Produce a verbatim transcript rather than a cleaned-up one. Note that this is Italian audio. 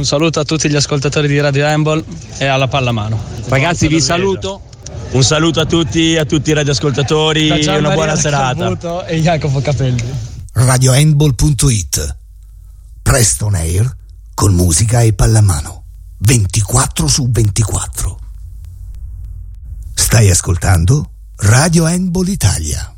un saluto a tutti gli ascoltatori di Radio Handball e alla pallamano. Ragazzi, vi saluto. Un saluto a tutti, a tutti i radioascoltatori, una buona serata. Caputo e Jacopo Capelli. radio handball punto it. Presto on air con musica e pallamano. ventiquattro su ventiquattro. Stai ascoltando Radio Handball Italia.